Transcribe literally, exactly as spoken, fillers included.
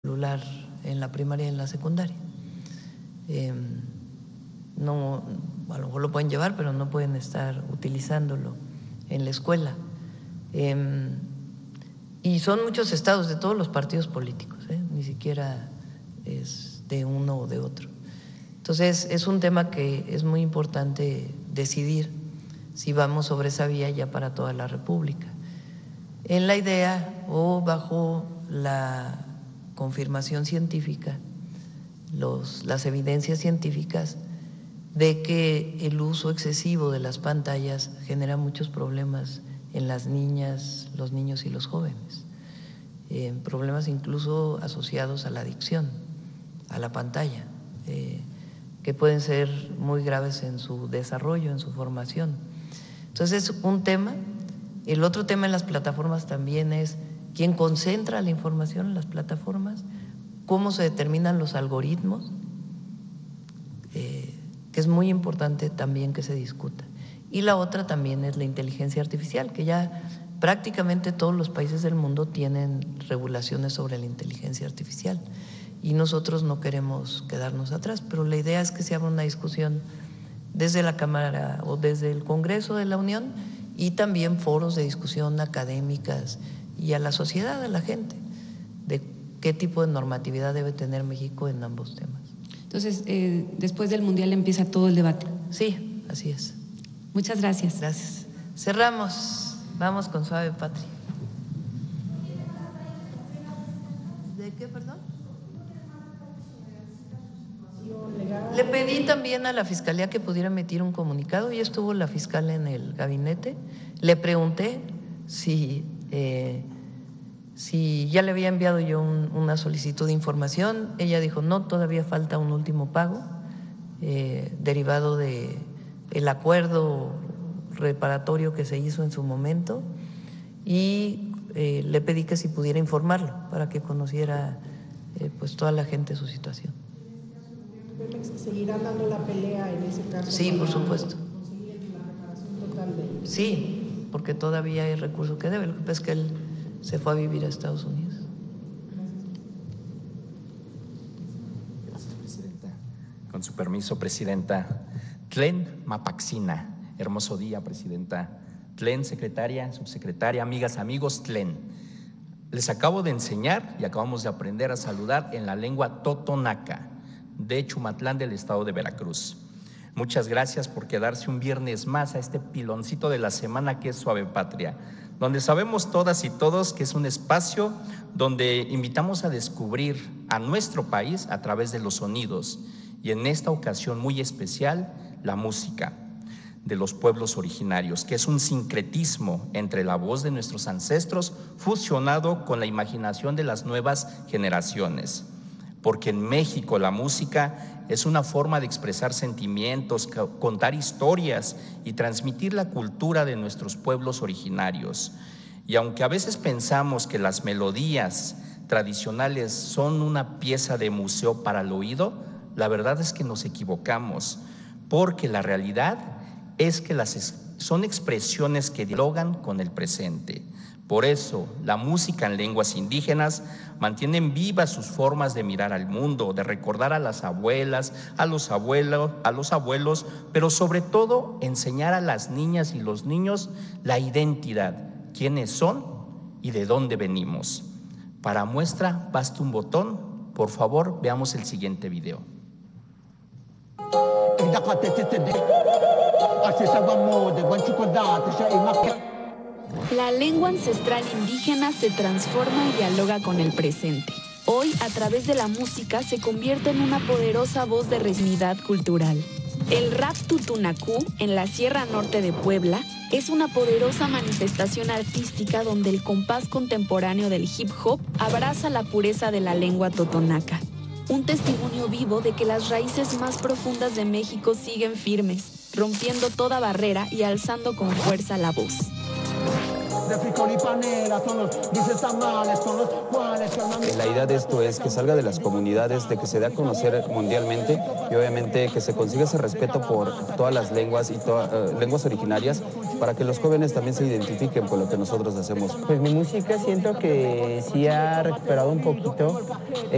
celular en la primaria y en la secundaria. Eh, no, a lo mejor lo pueden llevar, pero no pueden estar utilizándolo en la escuela. Eh, y son muchos estados de todos los partidos políticos, ¿eh? Ni siquiera es de uno o de otro. Entonces, es un tema que es muy importante decidir si vamos sobre esa vía ya para toda la República. En la idea o bajo la confirmación científica, los, las evidencias científicas de que el uso excesivo de las pantallas genera muchos problemas en las niñas, los niños y los jóvenes, eh, problemas incluso asociados a la adicción, a la pantalla, eh, que pueden ser muy graves en su desarrollo, en su formación. Entonces, es un tema. El otro tema en las plataformas también es quién concentra la información en las plataformas, cómo se determinan los algoritmos, eh, que es muy importante también que se discuta. Y la otra también es la inteligencia artificial, que ya prácticamente todos los países del mundo tienen regulaciones sobre la inteligencia artificial y nosotros no queremos quedarnos atrás, pero la idea es que se abra una discusión desde la Cámara o desde el Congreso de la Unión y también foros de discusión académicas y a la sociedad, a la gente, de qué tipo de normatividad debe tener México en ambos temas. Entonces, eh, después del Mundial empieza todo el debate. Sí, así es. Muchas gracias. Gracias. Cerramos. Vamos con Suave Patria. ¿De qué, perdón? Le pedí también a la Fiscalía que pudiera emitir un comunicado y estuvo la fiscal en el gabinete. Le pregunté si, eh, si ya le había enviado yo un, una solicitud de información. Ella dijo, no, todavía falta un último pago eh, derivado de el acuerdo reparatorio que se hizo en su momento y eh, le pedí que si pudiera informarlo para que conociera eh, pues toda la gente su situación. ¿Seguirán dando la pelea en ese caso? Sí, por supuesto. Conseguir la reparación total de… Sí, porque todavía hay recursos que debe. Lo que pasa es que él se fue a vivir a Estados Unidos. Gracias, Presidenta. Con su permiso, Presidenta. Tlen Mapaxina. Hermoso día, Presidenta. Tlen, secretaria, subsecretaria, amigas, amigos, Tlen. Les acabo de enseñar y acabamos de aprender a saludar en la lengua totonaca de Chumatlán del estado de Veracruz. Muchas gracias por quedarse un viernes más a este piloncito de la semana que es Suave Patria, donde sabemos todas y todos que es un espacio donde invitamos a descubrir a nuestro país a través de los sonidos y en esta ocasión muy especial la música de los pueblos originarios, que es un sincretismo entre la voz de nuestros ancestros fusionado con la imaginación de las nuevas generaciones. Porque en México la música es una forma de expresar sentimientos, contar historias y transmitir la cultura de nuestros pueblos originarios. Y aunque a veces pensamos que las melodías tradicionales son una pieza de museo para el oído, la verdad es que nos equivocamos, porque la realidad es que las son expresiones que dialogan con el presente. Por eso, la música en lenguas indígenas mantienen vivas sus formas de mirar al mundo, de recordar a las abuelas, a los abuelos, a los abuelos, pero sobre todo enseñar a las niñas y los niños la identidad, quiénes son y de dónde venimos. Para muestra, basta un botón. Por favor, veamos el siguiente video. La lengua ancestral indígena se transforma y dialoga con el presente. Hoy, a través de la música, se convierte en una poderosa voz de resmidad cultural. El rap tutunacú, en la Sierra Norte de Puebla, es una poderosa manifestación artística donde el compás contemporáneo del hip hop abraza la pureza de la lengua totonaca. Un testimonio vivo de que las raíces más profundas de México siguen firmes, rompiendo toda barrera y alzando con fuerza la voz. La idea de esto es que salga de las comunidades, de que se dé a conocer mundialmente y obviamente que se consiga ese respeto por todas las lenguas y todas uh, lenguas originarias para que los jóvenes también se identifiquen con lo que nosotros hacemos. Pues mi música siento que sí ha recuperado un poquito. Eh,